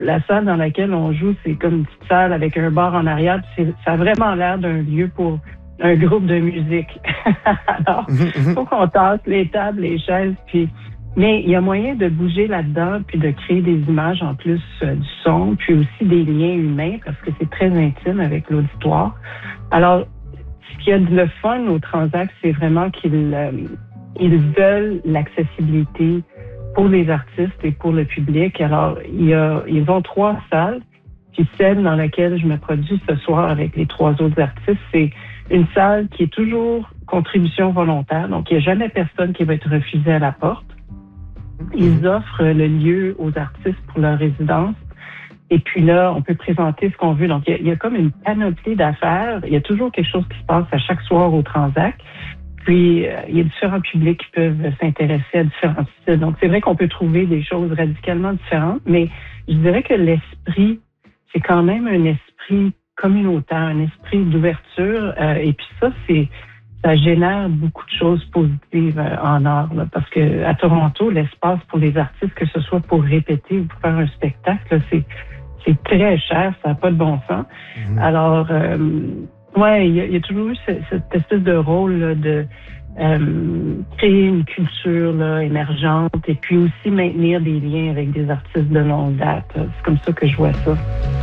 La salle dans laquelle on joue, c'est comme une petite salle avec un bar en arrière. Ça a vraiment l'air d'un lieu pour un groupe de musique. Alors, il faut qu'on tasse les tables, les chaises, mais il y a moyen de bouger là-dedans, puis de créer des images en plus du son, puis aussi des liens humains, parce que c'est très intime avec l'auditoire. Alors, ce qu'il y a de le fun au Transac, c'est vraiment qu'ils veulent l'accessibilité pour les artistes et pour le public. Alors, ils ont 3 salles, puis celle dans laquelle je me produis ce soir avec les 3 autres artistes, c'est une salle qui est toujours contribution volontaire, donc il n'y a jamais personne qui va être refusé à la porte. Ils offrent le lieu aux artistes pour leur résidence. Et puis là, on peut présenter ce qu'on veut. Donc, il y a comme une panoplie d'affaires. Il y a toujours quelque chose qui se passe à chaque soir au Transac. Puis, il y a différents publics qui peuvent s'intéresser à différents styles. Donc, c'est vrai qu'on peut trouver des choses radicalement différentes, mais je dirais que l'esprit, c'est quand même un esprit communautaire, un esprit d'ouverture. Et puis ça génère beaucoup de choses positives en art. Là, parce que à Toronto, l'espace pour les artistes, que ce soit pour répéter ou pour faire un spectacle, là, c'est très cher, ça n'a pas de bon sens. Alors, ouais, il y a toujours eu cette espèce de rôle là, de créer une culture là, émergente et puis aussi maintenir des liens avec des artistes de longue date. C'est comme ça que je vois ça.